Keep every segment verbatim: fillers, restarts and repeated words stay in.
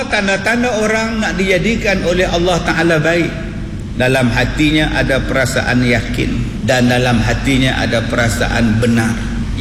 tanda-tanda orang nak dijadikan oleh Allah Ta'ala baik. Dalam hatinya ada perasaan yakin, dan dalam hatinya ada perasaan benar.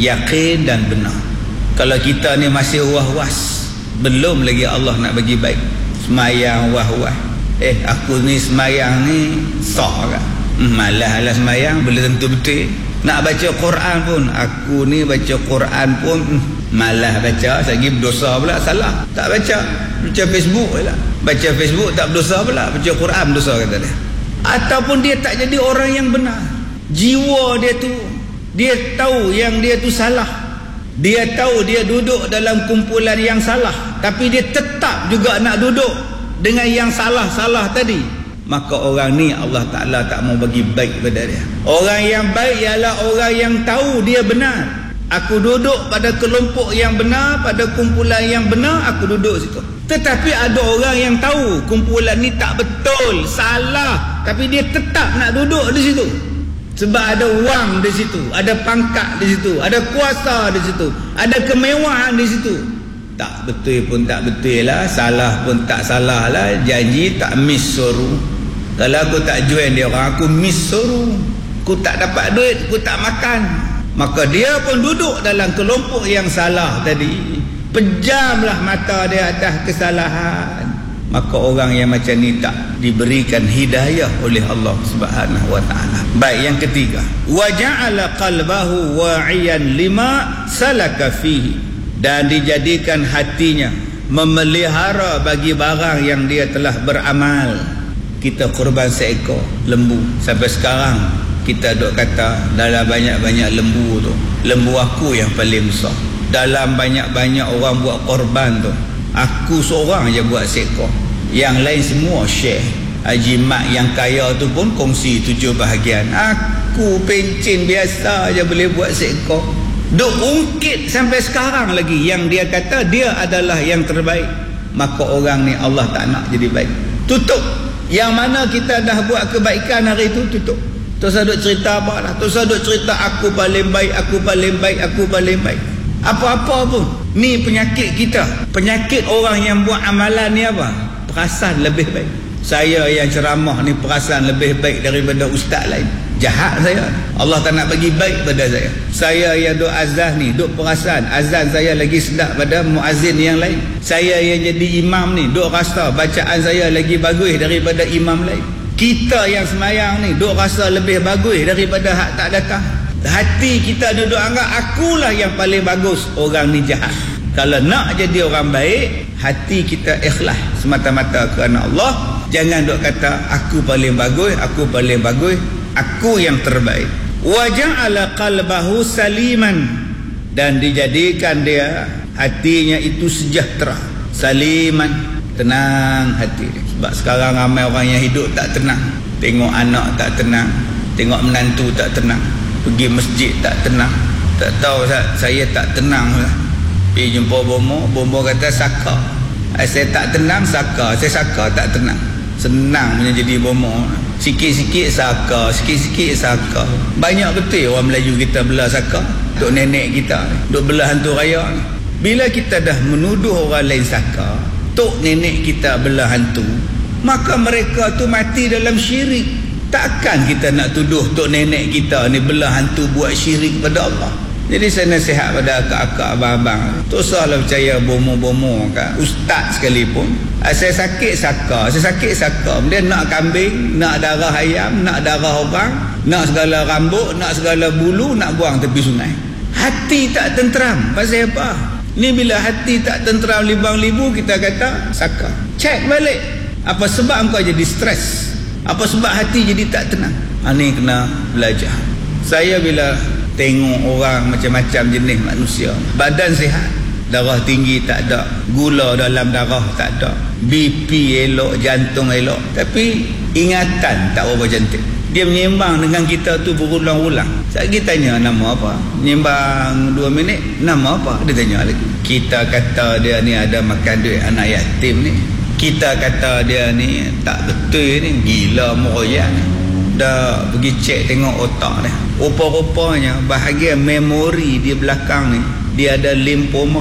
Yakin dan benar. Kalau kita ni masih was-was, belum lagi Allah nak bagi baik. Semayang wah-wah, eh aku ni semayang ni sah kan, hmm, malah lah semayang boleh tentu betul. Nak baca Quran pun, aku ni baca Quran pun malah baca, lagi berdosa pula, salah. Tak baca, baca Facebook pula. Baca Facebook tak berdosa pula, baca Quran berdosa kata dia. Ataupun dia tak jadi orang yang benar. Jiwa dia tu, dia tahu yang dia tu salah. Dia tahu dia duduk dalam kumpulan yang salah, tapi dia tetap juga nak duduk dengan yang salah-salah tadi. Maka orang ni Allah Ta'ala tak mau bagi baik pada dia. Orang yang baik ialah orang yang tahu dia benar. Aku duduk pada kelompok yang benar, pada kumpulan yang benar, aku duduk situ. Tetapi ada orang yang tahu kumpulan ni tak betul, salah, tapi dia tetap nak duduk di situ. Sebab ada wang di situ, ada pangkat di situ, ada kuasa di situ, ada kemewahan di situ. Tak betul pun tak betul lah, salah pun tak salah lah, janji tak miss suruh. Kalau aku tak join dia orang, aku miss suruh, aku tak dapat duit, aku tak makan. Maka dia pun duduk dalam kelompok yang salah tadi. Pejamlah mata dia atas kesalahan. Maka orang yang macam ni tak diberikan hidayah oleh Allah Subhanahu wa taala. Baik, yang ketiga, wa ja'ala qalbahu wa'iyan lima salaka fihi, dan dijadikan hatinya memelihara bagi barang yang dia telah beramal. Kita korban seekor lembu, sampai sekarang kita duk kata dalam banyak-banyak lembu tu, lembu aku yang paling besar. Dalam banyak-banyak orang buat korban tu, aku seorang je buat seekor, yang lain semua share. Haji Mat yang kaya tu pun kongsi tujuh bahagian, aku pencin biasa je boleh buat seekor. Duk ungkit sampai sekarang lagi yang dia kata dia adalah yang terbaik. Maka orang ni Allah tak nak jadi baik. Tutup. Yang mana kita dah buat kebaikan hari itu, tutup. Terus ada cerita apa lah, terus ada cerita aku paling baik, aku paling baik, aku paling baik. Apa-apa pun. Ni penyakit kita. Penyakit orang yang buat amalan ni apa? Perasan lebih baik. Saya yang ceramah ni perasan lebih baik daripada ustaz lain. Jahat saya. Allah tak nak bagi baik pada saya. Saya yang duk azan ni, duk perasan azan saya lagi sedap pada muazzin yang lain. Saya yang jadi imam ni, duk rasa bacaan saya lagi bagus daripada imam lain. Kita yang semayang ni, duk rasa lebih bagus daripada hak tak datang. Hati kita duduk anggap akulah yang paling bagus. Orang ni jahat. Kalau nak jadi orang baik, hati kita ikhlas semata-mata kerana Allah. Jangan duk kata aku paling bagus, aku paling bagus, aku yang terbaik. Wa ja'ala qalbahu saliman, dan dijadikan dia hatinya itu sejahtera. Saliman, tenang hati dia. Sebab sekarang ramai orang yang hidup tak tenang. Tengok anak tak tenang, tengok menantu tak tenang, pergi masjid tak tenang. Tak tahu saya tak tenang lah. Pergi jumpa bomo, bomo kata saka. Saya tak tenang saka, saya saka tak tenang. Senang punya jadi bomo. Sikit-sikit saka, sikit-sikit saka. Banyak betul orang Melayu kita belah saka. Duk nenek kita, duk belah hantu raya. Bila kita dah menuduh orang lain saka, tok nenek kita belah hantu, maka mereka tu mati dalam syirik. Takkan kita nak tuduh tok nenek kita ni belah hantu buat syirik pada Allah. Jadi saya nasihat pada akak-akak, abang-abang, tak usahlah percaya bomo-bomo kan. Ustaz sekalipun, saya sakit saka, saya sakit saka, dia nak kambing, nak darah ayam, nak darah orang, nak segala rambut, nak segala bulu, nak buang tepi sungai. Hati tak tenteram. Pasal apa? Ni bila hati tak tenteram libang-libu, kita kata saka. Cek balik. Apa sebab engkau jadi stres? Apa sebab hati jadi tak tenang? Ha, ni kena belajar. Saya bila tengok orang macam-macam jenis manusia, badan sihat, darah tinggi tak ada, gula dalam darah tak ada, B P elok, jantung elok, tapi ingatan tak berapa cantik. Dia menyembang dengan kita tu berulang-ulang. Saya pergi tanya nama apa, menyembang dua minit, nama apa? Dia tanya lagi. Kita kata dia ni ada makan duit anak yatim ni, kita kata dia ni tak betul ni, gila meroyak ni. Dah pergi cek tengok otak dia, rupa-rupanya bahagian memori di belakang ni dia ada lymphoma.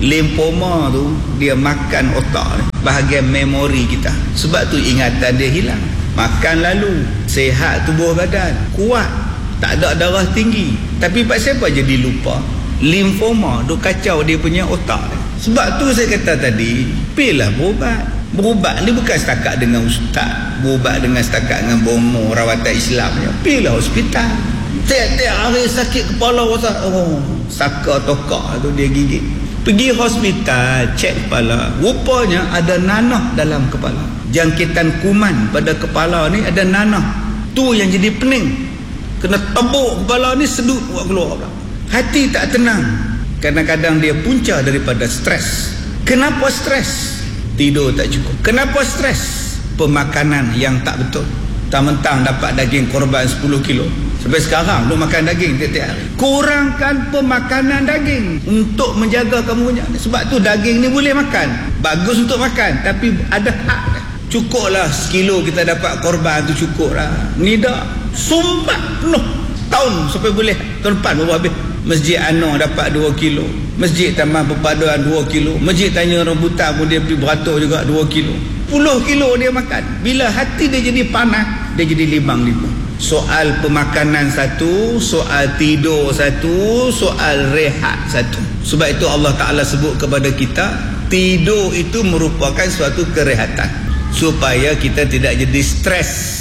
Limfoma tu dia makan otak ni, bahagian memori kita. Sebab tu ingatan dia hilang. Makan lalu, sihat tubuh badan, kuat, tak ada darah tinggi. Tapi pasal apa jadi lupa? Limfoma tu kacau dia punya otak ni. Sebab tu saya kata tadi, pilihlah berubat. Berubat ni bukan setakat dengan ustaz, berubat dengan setakat dengan bomo rawatan Islam. Pilihlah hospital. Tiap-tiap hari sakit kepala, oh, saka tokak tu dia gigit. Pergi hospital, cek kepala, rupanya ada nanah dalam kepala. Jangkitan kuman pada kepala ni ada nanah. Tu yang jadi pening. Kena tebuk kepala ni, sedut buat keluar. Hati tak tenang. Kadang-kadang dia punca daripada stres. Kenapa stres? Tidur tak cukup. Kenapa stres? Pemakanan yang tak betul. Mentang-mentang dapat daging korban sepuluh kilo. Sampai sekarang lu makan daging tiap-tiap hari. Kurangkan pemakanan daging untuk menjaga kamu punya. Sebab tu daging ni boleh makan, bagus untuk makan, tapi ada hak. Cukuplah sekilo kita dapat korban tu, cukup lah. Ni dah sumbat penuh tahun sampai boleh tahun depan baru habis. Masjid Anwar dapat dua kilo, Masjid Taman Perpaduan dua kilo, Masjid Tanya Rambutan pun dia beli beratur juga dua kilo. Puluh kilo dia makan. Bila hati dia jadi panas, dia jadi limbang-limbang. Soal pemakanan satu, soal tidur satu, soal rehat satu. Sebab itu Allah Ta'ala sebut kepada kita, tidur itu merupakan suatu kerehatan, supaya kita tidak jadi stres.